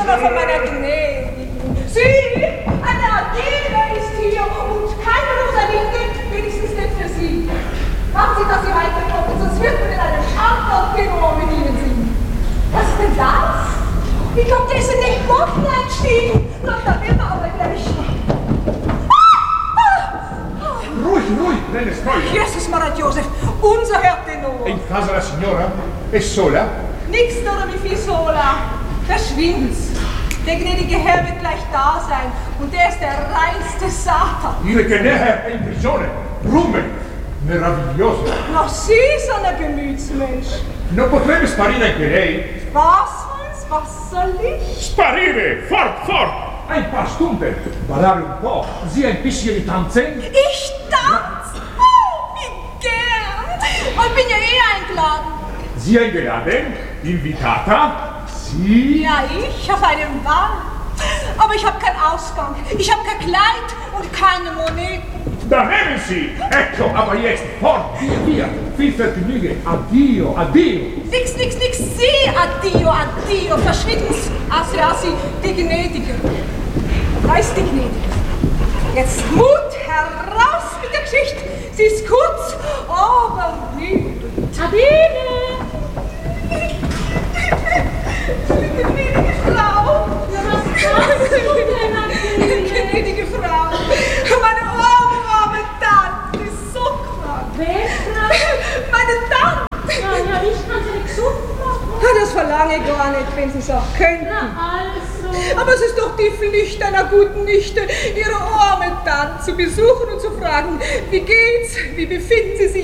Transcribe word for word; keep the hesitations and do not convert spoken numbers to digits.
nur von meiner Gnädigen. Sie, eine Adele ist hier und keine Rosalinde, wenigstens nicht für Sie. Machen Sie, dass Sie weiterkommen, sonst wird man in einem anderen Tenor mit Ihnen singen. Was ist denn das? Ich glaube, der ist in den Boden einstiegen. Doch, da will man aber gleich. Ruhig, ruhig, nelle storie. Jesus Maria Joseph, unser Herr Tenor. E in casa la signora? È sola? Nix oder wie viel sola. Verschwind's. Der gnädige Herr wird gleich da sein. Und der ist der reinste Satan. Dire che ne è in prigione. Rume. Meraviglioso. Noch Sie, so ein Gemütsmensch. Non potrebbe sparire anche lei? Was, was, was soll ich? Sparire! Fort, fort! Ein paar Stunden. Ballare un po'. Sie ein bisschen tanzen? Ich tanz? Oh, wie gern. Und bin ja eh eingeladen. Sie eingeladen? Invitata? Sie? Ja, ich auf einem Ball. Aber ich habe keinen Ausgang. Ich habe kein Kleid und keine Moneten. Da nehmen Sie! Ecco, aber jetzt fort, via, via. Viel Vergnügen. Addio, addio. Nix, nix, nix. Sie, addio, addio. Verschwinden's. Assi, assi, die Gnädige. Weiß die Gnädige. Jetzt Mut heraus mit der Geschichte. Sie ist kurz, aber lieb. Adele! Liebe gnädige Frau. Ja, was machst du denn, Adele? Gnädige Frau. Meine arme, arme Tante ist so krank. Wer ist krank? Meine Tante. Ja, ja, ich kann sie nicht gesund machen. Das verlange ich gar nicht, wenn Sie es auch könnten. Na also. Aber es ist doch die Pflicht einer guten Nichte, ihre arme Tante zu besuchen und zu fragen, wie geht's, wie befinden Sie sich?